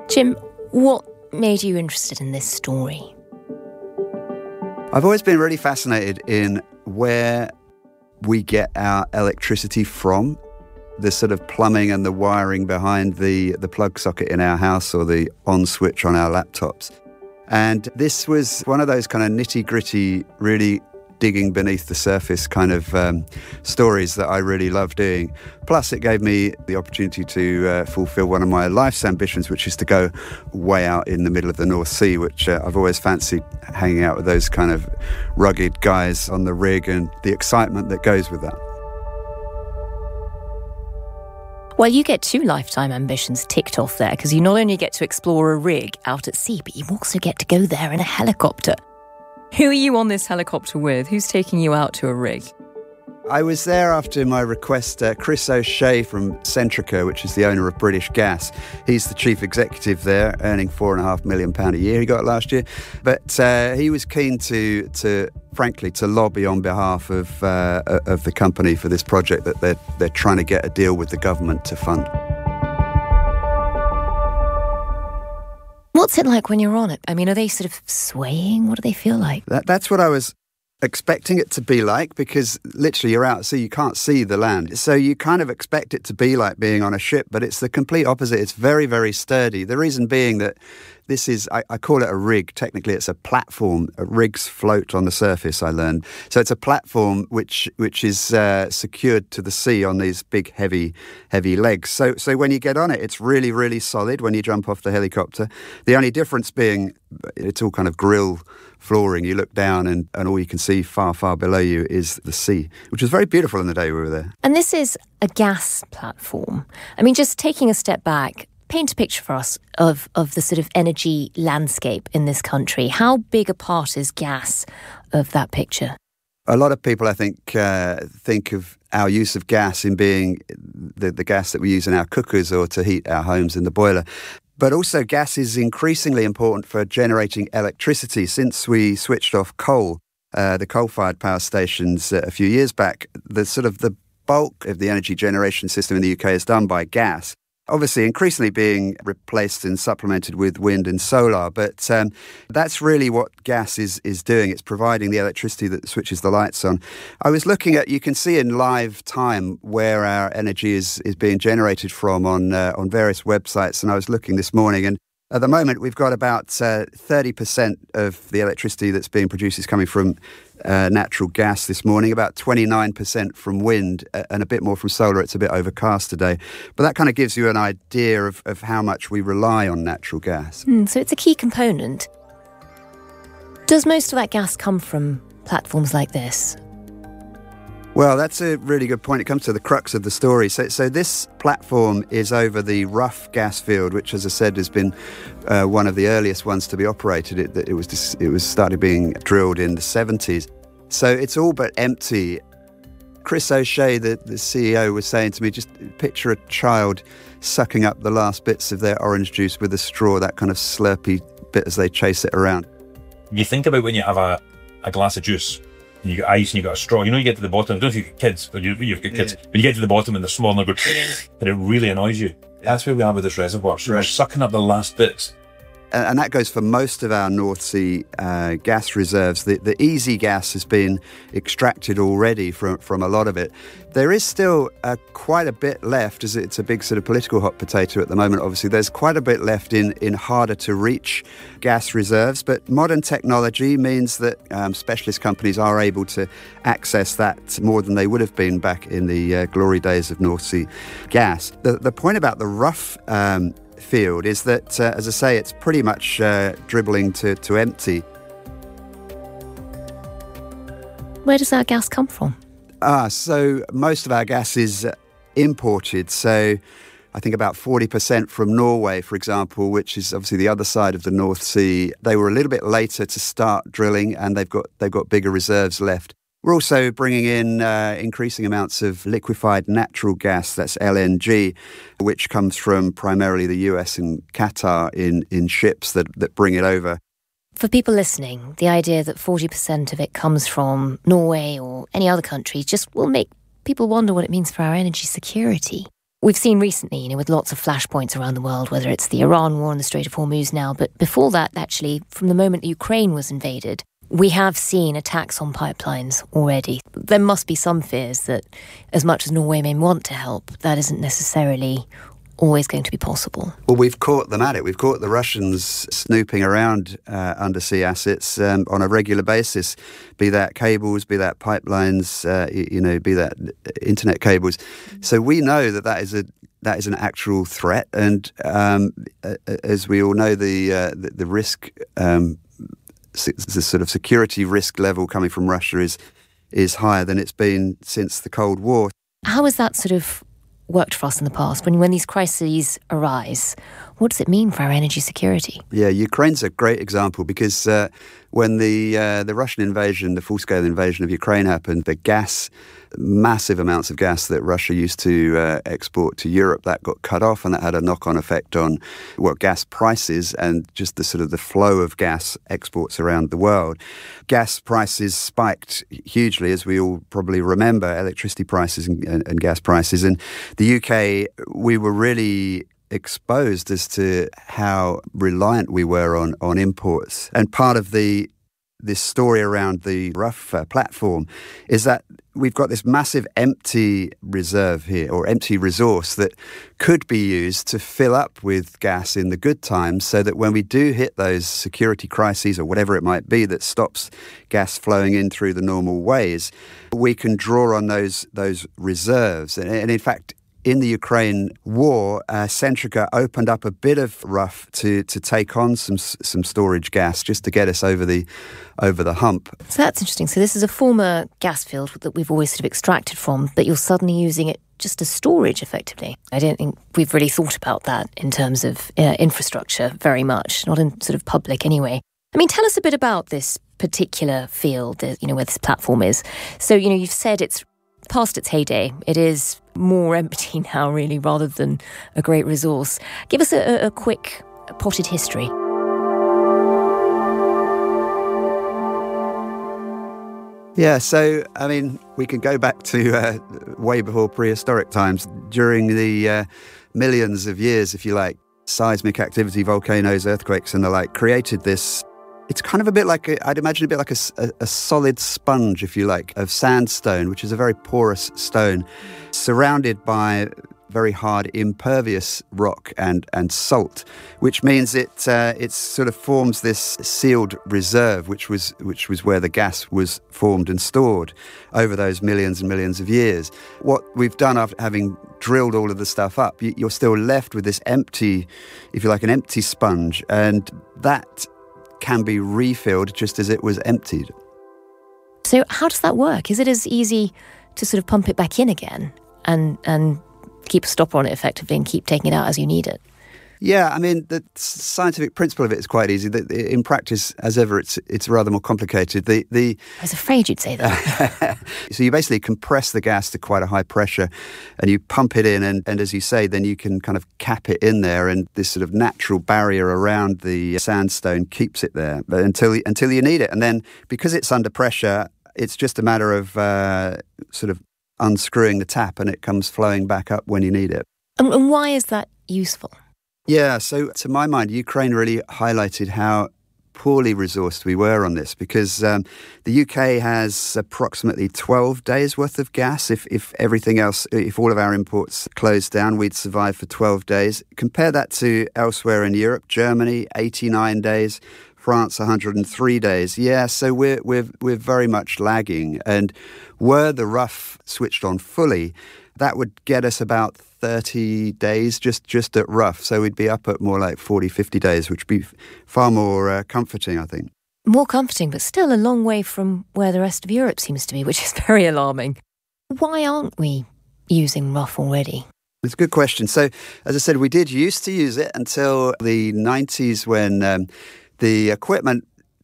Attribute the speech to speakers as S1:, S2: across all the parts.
S1: Jim, what made you interested in this story?
S2: I've always been really fascinated in where we get our electricity from, the sort of plumbing and the wiring behind the plug socket in our house or the on switch on our laptops. And this was one of those kind of nitty-gritty, really digging beneath the surface kind of stories that I really love doing. Plus, it gave me the opportunity to fulfill one of my life's ambitions, which is to go way out in the middle of the North Sea, which I've always fancied, hanging out with those kind of rugged guys on the rig and the excitement that goes with that.
S1: Well, you get 2 lifetime ambitions ticked off there, because you not only get to explore a rig out at sea, but you also get to go there in a helicopter. Who are you on this helicopter with? Who's taking you out to a rig?
S2: I was there after my request. Chris O'Shea from Centrica, which is the owner of British Gas. He's the chief executive there, earning £4.5 million a year he got last year. But he was keen to frankly, to lobby on behalf of the company for this project that they're trying to get a deal with the government to fund.
S1: What's it like when you're on it? I mean, are they sort of swaying? What do they feel like?
S2: That's what I was expecting it to be like, because literally you're out at sea, you can't see the land. So you kind of expect it to be like being on a ship, but it's the complete opposite. It's very, very sturdy. The reason being that this is, I call it a rig. Technically, it's a platform. Rigs float on the surface, I learned. So it's a platform which is secured to the sea on these big, heavy legs. So when you get on it, it's really, really solid when you jump off the helicopter. The only difference being it's all kind of grill flooring. You look down and all you can see far, far below you is the sea, which was very beautiful in the day we were there.
S1: And this is a gas platform. I mean, just taking a step back, paint a picture for us of the sort of energy landscape in this country. How big a part is gas of that picture?
S2: A lot of people, I think of our use of gas in being the gas that we use in our cookers or to heat our homes in the boiler. But also gas is increasingly important for generating electricity. Since we switched off coal, the coal-fired power stations a few years back, the bulk of the energy generation system in the UK is done by gas. Obviously, increasingly being replaced and supplemented with wind and solar. But that's really what gas is doing. It's providing the electricity that switches the lights on. I was looking at, you can see in live time where our energy is being generated from on various websites. And I was looking this morning, and at the moment, we've got about 30% of the electricity that's being produced is coming from natural gas this morning, about 29% from wind, and a bit more from solar. It's a bit overcast today. But that kind of gives you an idea of how much we rely on natural gas.
S1: So it's a key component. Does most of that gas come from platforms like this?
S2: Well, that's a really good point. It comes to the crux of the story. So this platform is over the Rough gas field, which, as I said, has been one of the earliest ones to be operated. It was started being drilled in the 70s. So it's all but empty. Chris O'Shea, the CEO, was saying to me, just picture a child sucking up the last bits of their orange juice with a straw, that kind of slurpy bit as they chase it around.
S3: You think about when you have a glass of juice, and you got ice and you got a straw, you get to the bottom, I don't know if you've got kids, but you've got kids, but you get to the bottom and they're small and they go, and it really annoys you. That's where we are with this reservoir. So we're sucking up the last bits.
S2: And that goes for most of our North Sea gas reserves. The easy gas has been extracted already from a lot of it. There is still quite a bit left, as it's a big sort of political hot potato at the moment, obviously. There's quite a bit left in harder to reach gas reserves, but modern technology means that specialist companies are able to access that more than they would have been back in the glory days of North Sea gas. The point about the Rough field is that, as I say, it's pretty much dribbling to empty.
S1: Where does that gas come from?
S2: So most of our gas is imported. So I think about 40% from Norway, for example, which is obviously the other side of the North Sea. They were a little bit later to start drilling, and they've got bigger reserves left. We're also bringing in increasing amounts of liquefied natural gas, that's LNG, which comes from primarily the US and Qatar in ships that bring it over.
S1: For people listening, the idea that 40% of it comes from Norway or any other country just will make people wonder what it means for our energy security. We've seen recently, with lots of flashpoints around the world, whether it's the Iran war and the Strait of Hormuz now, but before that, actually, from the moment Ukraine was invaded, we have seen attacks on pipelines already. There must be some fears that, as much as Norway may want to help, that isn't necessarily always going to be possible.
S2: Well, we've caught them at it. We've caught the Russians snooping around undersea assets on a regular basis, be that cables, be that pipelines, be that internet cables. So we know that is an actual threat, and as we all know, the risk, the sort of security risk level coming from Russia is higher than it's been since the Cold War.
S1: How has that sort of worked for us in the past? When these crises arise, what does it mean for our energy security?
S2: Yeah, Ukraine's a great example because when the Russian invasion, the full-scale invasion of Ukraine happened, the gas, massive amounts of gas that Russia used to export to Europe, that got cut off, and that had a knock-on effect on gas prices and just the sort of the flow of gas exports around the world. Gas prices spiked hugely, as we all probably remember, electricity prices and gas prices. In the UK, we were really exposed as to how reliant we were on imports. And part of this story around the Rough platform is that we've got this massive empty reserve here, or empty resource, that could be used to fill up with gas in the good times, so that when we do hit those security crises or whatever it might be that stops gas flowing in through the normal ways, we can draw on those reserves. And in fact, in the Ukraine war, Centrica opened up a bit of Rough to take on some storage gas just to get us over the hump.
S1: So that's interesting. So this is a former gas field that we've always sort of extracted from, but you're suddenly using it just as storage, effectively. I don't think we've really thought about that in terms of infrastructure very much, not in sort of public anyway. I mean, tell us a bit about this particular field, where this platform is. So, you've said it's past its heyday. It is more empty now, really, rather than a great resource. Give us a quick potted history.
S2: Yeah, so, I mean, we can go back to way before prehistoric times. During the millions of years, if you like, seismic activity, volcanoes, earthquakes and the like, created this. It's kind of a bit like, I'd imagine a bit like a solid sponge, if you like, of sandstone, which is a very porous stone, surrounded by very hard, impervious rock and salt, which means it sort of forms this sealed reserve, which was where the gas was formed and stored over those millions and millions of years. What we've done after having drilled all of the stuff up, you're still left with this empty, if you like, an empty sponge, and that can be refilled just as it was emptied.
S1: So how does that work? Is it as easy to sort of pump it back in again and keep a stopper on it effectively and keep taking it out as you need it?
S2: Yeah, I mean, the scientific principle of it is quite easy. In practice, as ever, it's rather more complicated. I
S1: was afraid you'd say that.
S2: So you basically compress the gas to quite a high pressure and you pump it in, and as you say, then you can kind of cap it in there, and this sort of natural barrier around the sandstone keeps it there until you need it. And then because it's under pressure, it's just a matter of sort of unscrewing the tap and it comes flowing back up when you need it.
S1: And why is that useful?
S2: Yeah, so to my mind, Ukraine really highlighted how poorly resourced we were on this, because the UK has approximately 12 days worth of gas. If everything else, if all of our imports closed down, we'd survive for 12 days. Compare that to elsewhere in Europe, Germany, 89 days, France, 103 days. Yeah, so we're very much lagging. And were the Rough switched on fully, that would get us about 30 days just at Rough. So we'd be up at more like 40, 50 days, which would be far more comforting, I think.
S1: More comforting, but still a long way from where the rest of Europe seems to be, which is very alarming. Why aren't we using Rough already?
S2: It's a good question. So, as I said, we did used to use it until the 90s when the equipment,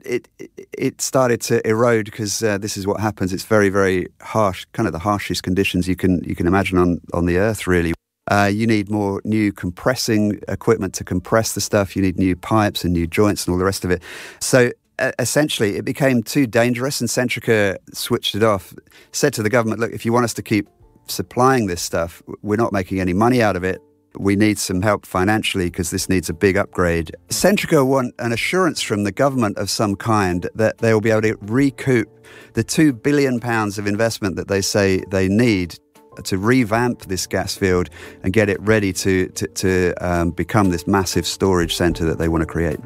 S2: it started to erode, because this is what happens. It's very, very harsh, kind of the harshest conditions you can imagine on the earth, really. You need more new compressing equipment to compress the stuff. You need new pipes and new joints and all the rest of it. So essentially, it became too dangerous, and Centrica switched it off, said to the government, look, if you want us to keep supplying this stuff. We're not making any money out of it. We need some help financially because this needs a big upgrade. Centrica want an assurance from the government of some kind that they will be able to recoup the £2 billion of investment that they say they need to revamp this gas field and get it ready to become this massive storage centre that they want to create.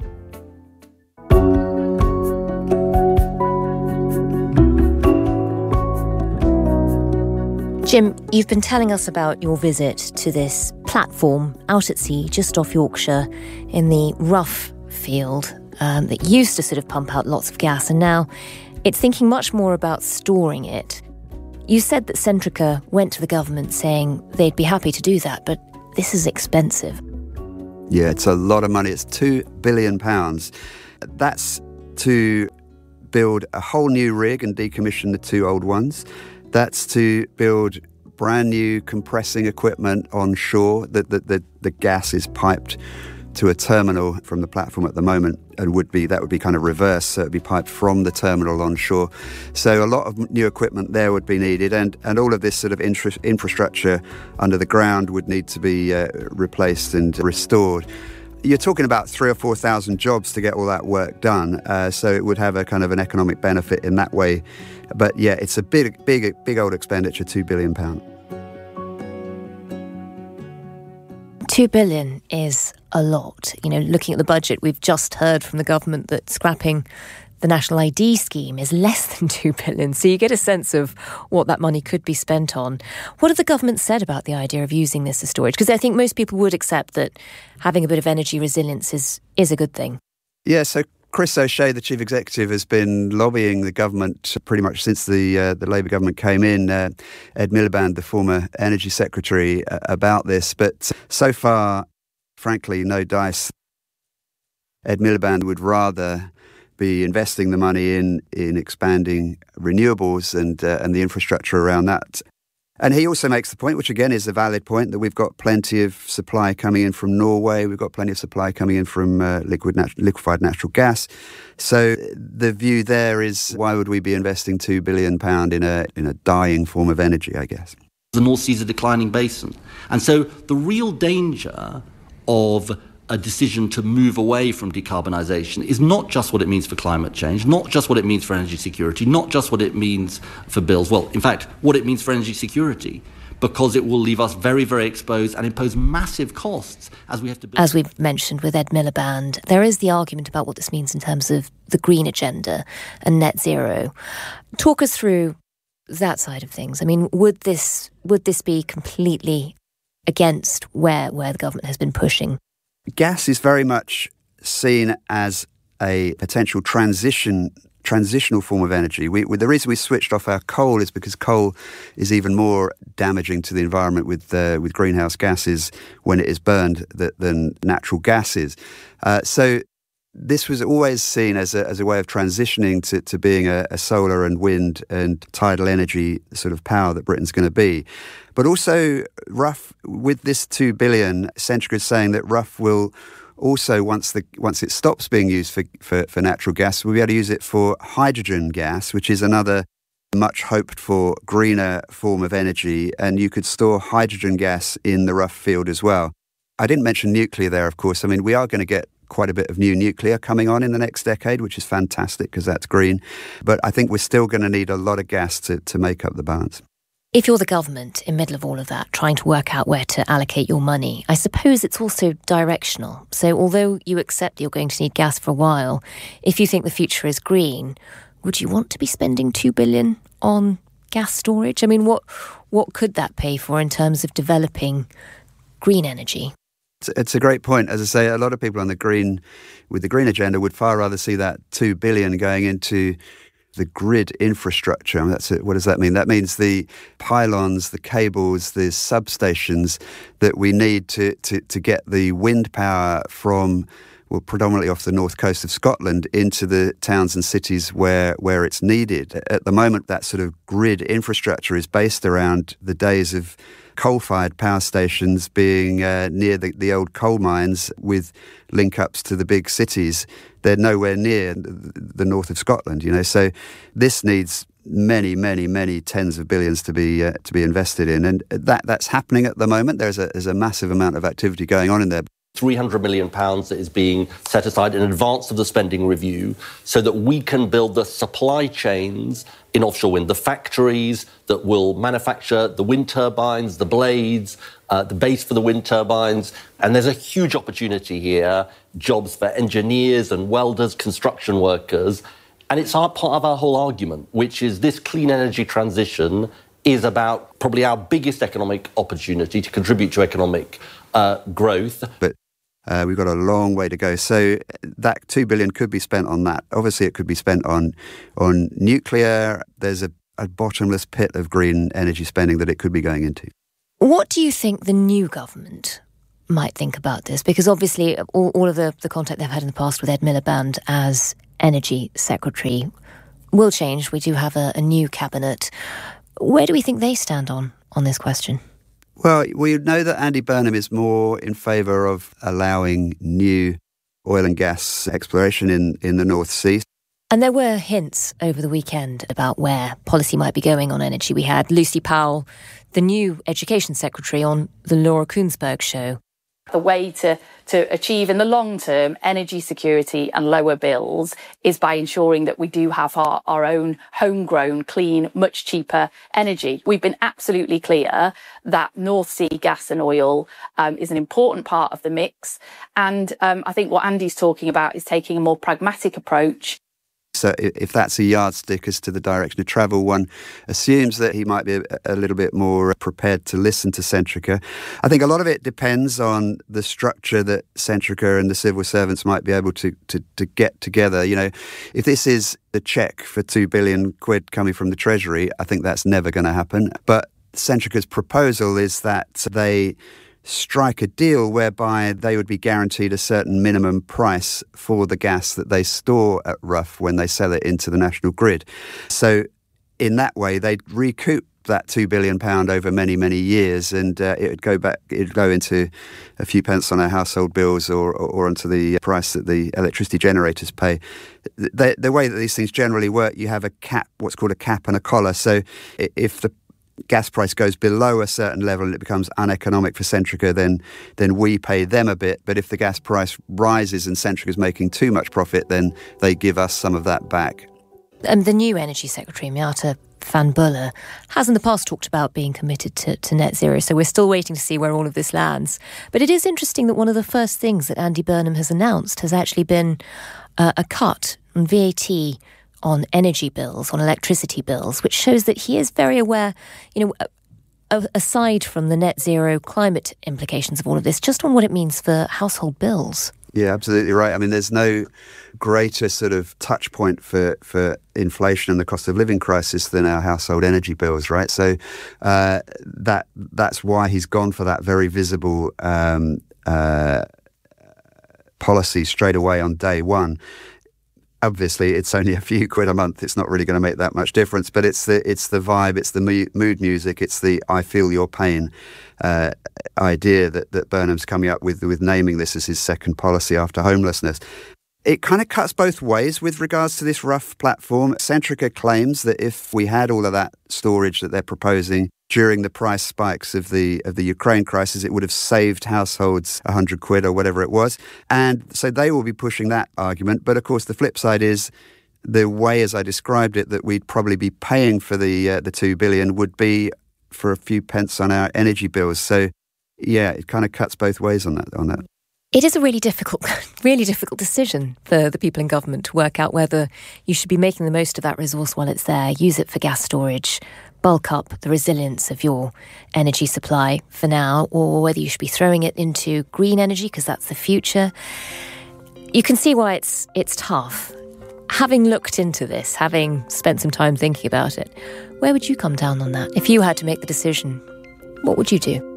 S1: Jim, you've been telling us about your visit to this platform out at sea, just off Yorkshire, in the Rough field that used to sort of pump out lots of gas, and now it's thinking much more about storing it. You said that Centrica went to the government saying they'd be happy to do that, but this is expensive.
S2: Yeah, it's a lot of money. It's £2 billion. That's to build a whole new rig and decommission the two old ones. That's to build brand new compressing equipment on shore. The gas is piped to a terminal from the platform at the moment, and that would be kind of reverse, so it would be piped from the terminal on shore. So a lot of new equipment there would be needed, and all of this sort of infrastructure under the ground would need to be replaced and restored. You're talking about 3,000 or 4,000 jobs to get all that work done, so it would have a kind of an economic benefit in that way. But yeah, it's a big old expenditure, £2 billion.
S1: £2 billion is a lot. You know, looking at the budget, we've just heard from the government that scrapping the National ID scheme is less than £2 billion. So you get a sense of what that money could be spent on. What have the government said about the idea of using this as storage? Because I think most people would accept that having a bit of energy resilience is a good thing.
S2: Yeah, so Chris O'Shea, the chief executive, has been lobbying the government pretty much since the Labour government came in. Ed Miliband, the former energy secretary, about this. But so far, frankly, no dice. Ed Miliband would rather be investing the money in expanding renewables and the infrastructure around that. And he also makes the point, which again is a valid point, that we've got plenty of supply coming in from Norway. We've got plenty of supply coming in from liquefied natural gas. So the view there is, why would we be investing £2 billion in a dying form of energy, I guess?
S4: The North Sea is a declining basin. And so the real danger of a decision to move away from decarbonisation is not just what it means for climate change, not just what it means for energy security, not just what it means for bills. Well, in fact, what it means for energy security, because it will leave us very, very exposed and impose massive costs as we have to build.
S1: As we've mentioned with Ed Miliband, there is the argument about what this means in terms of the green agenda and net zero. Talk us through that side of things. I mean, would this be completely against where the government has been pushing?
S2: Gas is very much seen as a potential transitional form of energy. The reason we switched off our coal is because coal is even more damaging to the environment with greenhouse gases when it is burned than natural gas is. So this was always seen as a way of transitioning to being a solar and wind and tidal energy sort of power that Britain's going to be. But also, Rough, with this $2 billion, Centrica is saying that Rough will also, once it stops being used for natural gas, we'll be able to use it for hydrogen gas, which is another much hoped for greener form of energy. And you could store hydrogen gas in the Rough field as well. I didn't mention nuclear there, of course. I mean, we are going to get quite a bit of new nuclear coming on in the next decade, which is fantastic because that's green. But I think we're still going to need a lot of gas to make up the balance.
S1: If you're the government in the middle of all of that, trying to work out where to allocate your money, I suppose it's also directional. So although you accept that you're going to need gas for a while, if you think the future is green, would you want to be spending $2 billion on gas storage? I mean, what could that pay for in terms of developing green energy?
S2: It's a great point. As I say, a lot of people with the green agenda would far rather see that $2 billion going into the grid infrastructure. I mean, what does that mean? That means the pylons, the cables, the substations that we need to get the wind power from, well, predominantly off the north coast of Scotland into the towns and cities where it's needed. At the moment, that sort of grid infrastructure is based around the days of coal-fired power stations being near the old coal mines with link-ups to the big cities. They're nowhere near the north of Scotland, you know. So this needs many tens of billions to be invested in, and that's happening at the moment. There's a massive amount of activity going on in there.
S4: £300 million that is being set aside in advance of the spending review so that we can build the supply chains in offshore wind, the factories that will manufacture the wind turbines, the blades, the base for the wind turbines. And there's a huge opportunity here, jobs for engineers and welders, construction workers. And it's part of our whole argument, which is this clean energy transition is about probably our biggest economic opportunity to contribute to economic growth.
S2: But we've got a long way to go. So that $2 billion could be spent on that. Obviously, it could be spent on nuclear. There's a bottomless pit of green energy spending that it could be going into.
S1: What do you think the new government might think about this? Because obviously all of the contact they've had in the past with Ed Miliband as Energy Secretary will change. We do have a new cabinet. Where do we think they stand on this question?
S2: Well, we know that Andy Burnham is more in favour of allowing new oil and gas exploration in the North Sea.
S1: And there were hints over the weekend about where policy might be going on energy. We had Lucy Powell, the new Education Secretary, on the Laura Kuenssberg show.
S5: The way to achieve in the long term energy security and lower bills is by ensuring that we do have our own homegrown, clean, much cheaper energy. We've been absolutely clear that North Sea gas and oil is an important part of the mix. And I think what Andy's talking about is taking a more pragmatic approach.
S2: So if that's a yardstick as to the direction of travel, one assumes that he might be a little bit more prepared to listen to Centrica. I think a lot of it depends on the structure that Centrica and the civil servants might be able to get together. You know, if this is a cheque for £2 billion coming from the Treasury, I think that's never going to happen. But Centrica's proposal is that they strike a deal whereby they would be guaranteed a certain minimum price for the gas that they store at Rough when they sell it into the national grid. So in that way, they'd recoup that £2 billion over many years, and it'd go into a few pence on our household bills or onto the price that the electricity generators pay. The way that these things generally work, you have a cap, what's called a cap and a collar. So if the gas price goes below a certain level and it becomes uneconomic for Centrica, then we pay them a bit. But if the gas price rises and Centrica's making too much profit, then they give us some of that back.
S1: The new Energy Secretary, Miatta van Buller, has in the past talked about being committed to net zero, so we're still waiting to see where all of this lands. But it is interesting that one of the first things that Andy Burnham has announced has actually been a cut on VAT on energy bills, on electricity bills, which shows that he is very aware, aside from the net zero climate implications of all of this, just on what it means for household bills.
S2: Yeah, absolutely right. I mean, there's no greater sort of touch point for inflation and the cost of living crisis than our household energy bills, right? So that's why he's gone for that very visible policy straight away on day one. Obviously, it's only a few quid a month. It's not really going to make that much difference. But it's the vibe, it's the mood music, it's the "I feel your pain" idea that Burnham's coming up with naming this as his second policy after homelessness. It kind of cuts both ways with regards to this Rough platform. Centrica claims that if we had all of that storage that they're proposing during the price spikes of the Ukraine crisis, it would have saved households 100 quid or whatever it was. And so they will be pushing that argument. But of course, the flip side is the way, as I described it, that we'd probably be paying for the $2 billion would be for a few pence on our energy bills. So yeah, it kind of cuts both ways on that.
S1: It is a really difficult decision for the people in government to work out whether you should be making the most of that resource while it's there, use it for gas storage, bulk up the resilience of your energy supply for now, or whether you should be throwing it into green energy because that's the future. You can see why it's tough. Having looked into this, having spent some time thinking about it, where would you come down on that? If you had to make the decision, what would you do?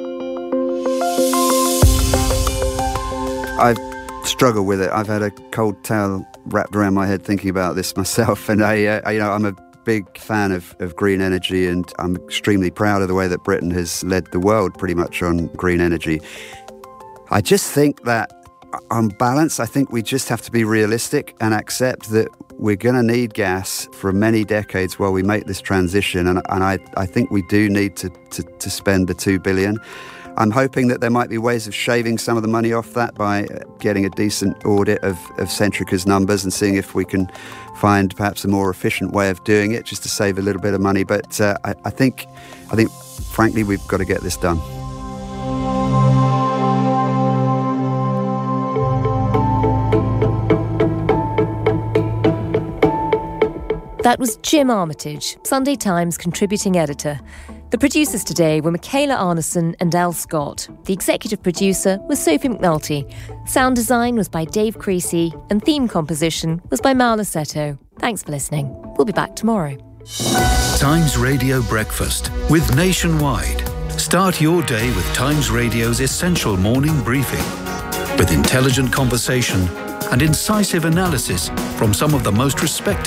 S2: I've struggled with it. I've had a cold towel wrapped around my head thinking about this myself, and I'm a big fan of green energy, and I'm extremely proud of the way that Britain has led the world pretty much on green energy. I just think that on balance, I think we just have to be realistic and accept that we're going to need gas for many decades while we make this transition, and I think we do need to spend the $2 billion. I'm hoping that there might be ways of shaving some of the money off that by getting a decent audit of Centrica's numbers and seeing if we can find perhaps a more efficient way of doing it, just to save a little bit of money. But I think, frankly, we've got to get this done.
S1: That was Jim Armitage, Sunday Times contributing editor. The producers today were Michaela Arneson and Al Scott. The executive producer was Sophie McNulty. Sound design was by Dave Creasy, and theme composition was by Mauro Setto. Thanks for listening. We'll be back tomorrow.
S6: Times Radio Breakfast with Nationwide. Start your day with Times Radio's essential morning briefing, with intelligent conversation and incisive analysis from some of the most respected